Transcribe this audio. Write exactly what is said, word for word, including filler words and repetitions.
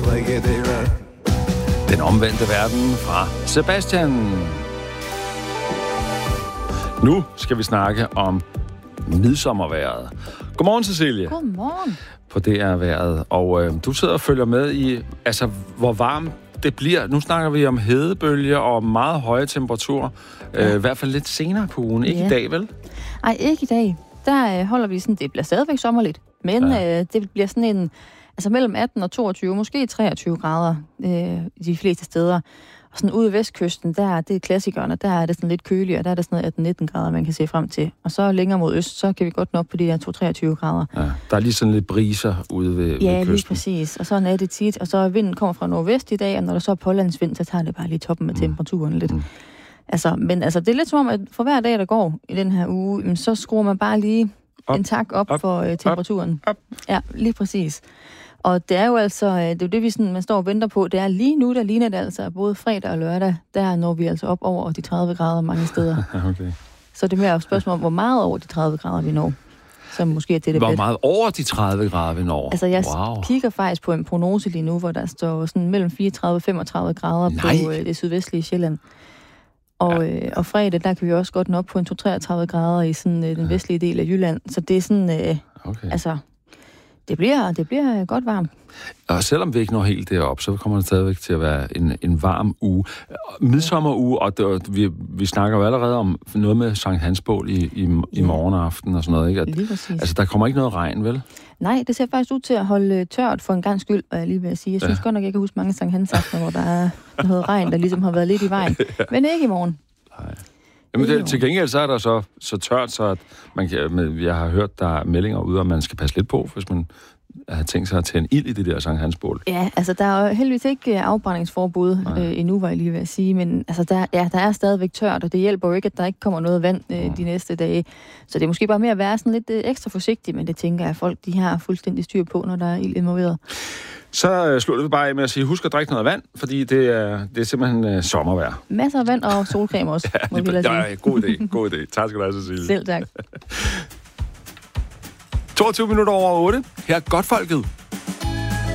Den omvendte verden fra Sebastian. Nu skal vi snakke om midsommervejret. Godmorgen, Cecilie. Godmorgen. På D R-vejret. Og øh, du sidder og følger med i, altså, hvor varmt det bliver. Nu snakker vi om hedebølger og meget høje temperaturer. Ja. Øh, I hvert fald lidt senere på ugen. Ikke ja. i dag, vel? Nej, ikke i dag. Der øh, holder vi sådan, det bliver stadigvæk sommerligt. Men ja. øh, det bliver sådan en, altså mellem atten og toogtyve, måske treogtyve grader øh, i de fleste steder. Og sådan ude i vestkysten, der er det klassikerne, der er det sådan lidt køligere, der er det sådan noget atten nitten grader, man kan se frem til. Og så længere mod øst, så kan vi godt nå op på de der to til treogtyve grader. Ja, der er lige sådan lidt briser ude ved, ja, ved kysten. Ja, lige præcis. Og så er det tit, og så vinden kommer fra nordvest i dag, og når der så er pålandsvind, så tager det bare lige toppen med temperaturen lidt. Mm. Altså, men altså, det er lidt som om, at for hver dag, der går i den her uge, så skruer man bare lige op, en tak op, op for uh, temperaturen. Op, op. Ja, lige præcis. Og det er jo altså, det er jo det, vi sådan, man står og venter på. Det er lige nu, der ligner det altså, både fredag og lørdag, der når vi altså op over de tredive grader mange steder. Okay. Så det er mere et spørgsmål om, hvor meget over de tredive grader vi når. Som måske er det, det Hvor meget over de tredive grader vi når? Altså, jeg wow. kigger faktisk på en prognose lige nu, hvor der står sådan mellem fireogtredive og femogtredive grader Nej. på øh, det sydvestlige Sjælland. Og, ja. øh, og fredag, der kan vi også godt nå op på en to til treogtredive grader i sådan, øh, den vestlige del af Jylland. Så det er sådan, øh, okay. altså, det bliver, det bliver godt varmt. Og selvom vi ikke når helt derop, så kommer det stadigvæk til at være en, en varm uge. Midsommeruge, og det, vi, vi snakker jo allerede om noget med Sankt Hansbål i, i, ja. i morgen og aften og sådan noget, ikke? At, lige præcis. Altså, der kommer ikke noget regn, vel? Nej, det ser faktisk ud til at holde tørt for en gang skyld, hvad jeg lige vil sige. Jeg synes ja. godt nok, jeg kan huske mange Sankt Hans-aftener, hvor der er noget regn, der ligesom har været lidt i vejen. ja. Men ikke i morgen. Nej. Jamen, det, til gengæld så er der så, så tørt, så at man kan, med, jeg har hørt, der er meldinger ude, og man skal passe lidt på, hvis man har tænkt sig at tænde ild i det der Sankt Hansbål. Ja, altså der er heldigvis ikke afbrændingsforbud øh, endnu, var jeg lige ved at sige, men altså, der, ja, der er stadigvæk tørt, og det hjælper jo ikke, at der ikke kommer noget vand øh, mm. de næste dage. Så det er måske bare mere at være sådan lidt øh, ekstra forsigtig, men det tænker jeg, at folk de har fuldstændig styr på, når der er ild involveret. Så øh, slutter vi bare af med at sige, husk at drikke noget vand, fordi det er, det er simpelthen øh, sommervejr. Masser af vand og solcreme også, ja, må vi lade sige. Ja, god idé, god idé. Tak skal du have, Cecilie. Selv tak. toogtyve minutter over otte. Her er Godtfolket.